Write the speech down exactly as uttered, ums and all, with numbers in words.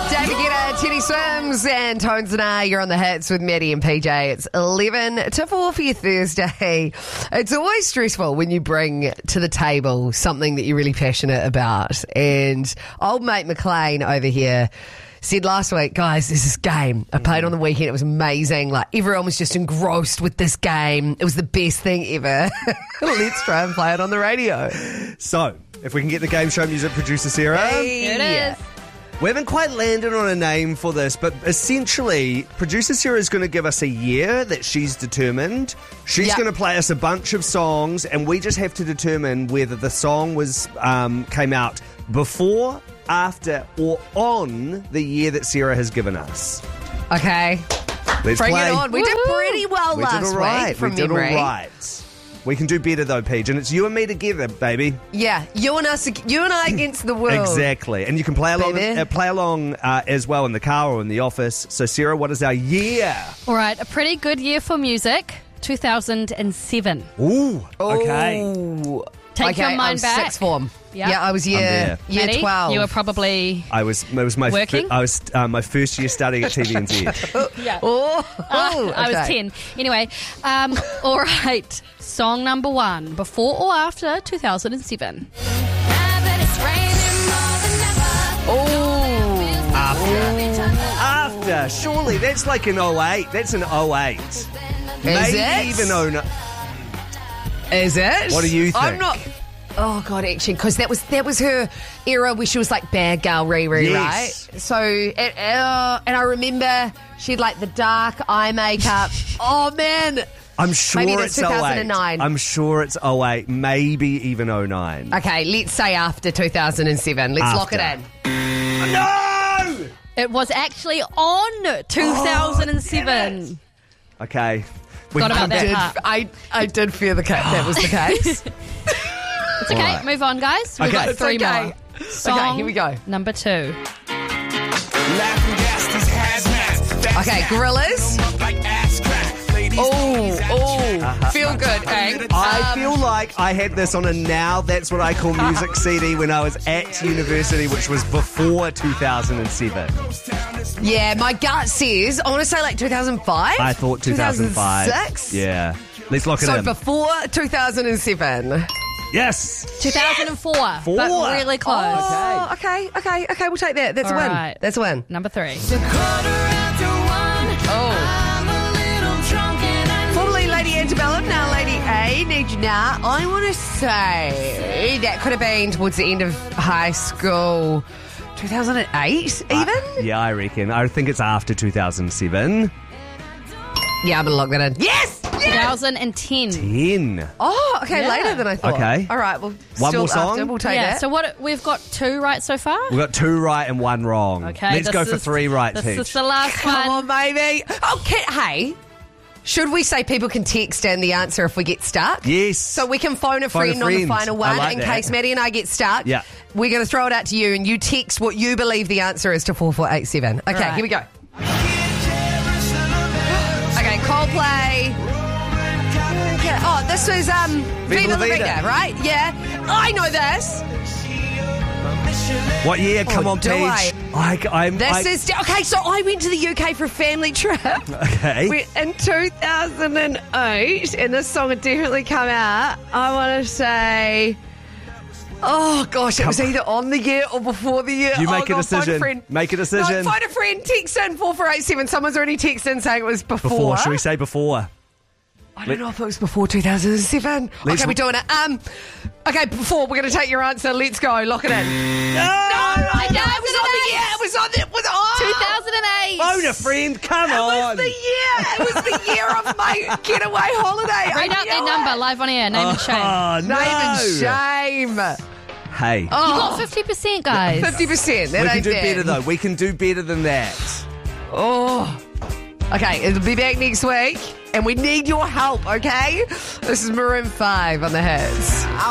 David Guetta, Teddy Swims, and Tones and I. You're on the hits with Maddie and P J. It's eleven to four for your Thursday. It's always stressful when you bring to the table something that you're really passionate about. And old mate McLean over here said last week, guys, there's this game I played on the weekend. It was amazing. Like, everyone was just engrossed with this game. It was the best thing ever. Let's try and play it on the radio. So, if we can get the game show music producer, Sarah. Hey. Here it is. We haven't quite landed on a name for this, but essentially, producer Sarah is going to give us a year that she's determined. She's Yep. going to play us a bunch of songs, and we just have to determine whether the song was um, came out before, after, or on the year that Sarah has given us. Okay. Let's Bring play. it on. We did Woohoo. pretty well We last did all right. week from we did memory. all right. We can do better though, Paige, and it's you and me together, baby. Yeah, you and us, you and I against the world. Exactly, and you can play along, Baby. uh, play along uh, as well in the car or in the office. So, Sarah, what is our year? All right, a pretty good year for music, two thousand seven. Ooh, okay. Ooh. Take okay, your I mind was back. Sixth form. Yeah. Yeah, I was year there. year Maddie, twelve. You were probably... I was. It was my. Working? Fir- I was uh, my first year studying at T V N Z. Yeah. Oh, Uh, I was okay. ten. Anyway, um, all right. Song number one, before or after two thousand seven? Oh, After, after, surely that's like an oh eight. That's an oh eight. Maybe it? even oh nine. is it? What do you think? I'm not. Oh God, actually, because that was that was her era where she was like bad girl Riri, Yes. right? So, it, uh, and I remember she had like the dark eye makeup. Oh man. I'm sure Maybe it's that's oh eight. two thousand nine. I'm sure it's oh eight. Maybe even oh nine. Okay, let's say after two thousand seven. Let's lock it After. in. No. It was actually on two thousand seven. Okay. We Forgot about can- that Did, part. I I did fear the cat. That was the case. It's okay. right. Move on, guys. We've Okay. got It's three okay. more. Song Okay, here we go. number two. Okay, Gorillas. Oh, oh, feel good, eh? I Um, feel like I had this on a Now That's What I Call Music C D when I was at university, which was before two thousand seven. Yeah, my gut says, I want to say like two thousand five? I thought two thousand five. two thousand six? Yeah. Let's lock it So in. before two thousand seven. Yes. two thousand four. Four. But really close. Oh, okay, okay, okay, we'll take that. That's All a win. right. That's a win. Number three. Oh. Formerly Lady Antebellum, now Lady A, Need You Now. I want to say that could have been towards the end of high school. two thousand eight, even? Yeah, I reckon. I think it's after two thousand seven. Yeah, I'm going to lock that in. Yes! two Yes! thousand ten. ten. Oh, okay, Yeah. later than I thought. Okay. All right, well, One still more song? after, we'll take Yeah, that. so what we've got two right so far? We've got two right and one wrong. Okay. Let's this go for is- three right, This Teach. is the last Come one. on, baby. Oh, can, hey, should we say people can text in the answer if we get stuck? Yes. So we can phone a Phone a friend on the friend. final I one like in that. case Maddie and I get stuck. Yeah. We're going to throw it out to you and you text what you believe the answer is to four four eight seven. Okay, Right. here we go. Okay, Coldplay. Yeah. Oh, this was um, Viva La Vida. Vida, right? Yeah. I know this. What year? Come Oh, on, do Paige. I, I'm, This I, is... Okay, so I went to the U K for a family trip. Okay. We- in two thousand eight, and this song had definitely come out. I want to say, oh gosh, it was either on the year or before the year. You Oh, make a God, phone decision. friend. Make a decision. No, phone a friend. Text in four four eight seven. Someone's already texted in saying it was before. Before. Should we say before? I don't know if it was before two thousand seven. Let's- Okay, we're doing it. Um, okay, before we're going to take your answer. Let's go. Lock it in. No, I know it was on the year. It was on the. It was oh. two thousand eight. Phone a friend. Come It was on. the year. It was the year of my getaway holiday. Read I out their knew number it. live on air. Name and shame. Oh, no. Name and shame. Hey. You got fifty percent, guys. Fifty percent. That we can ain't do bad. better, though. We can do better than that. Oh. Okay, it'll be back next week, and we need your help. Okay, this is Maroon Five on the Hits.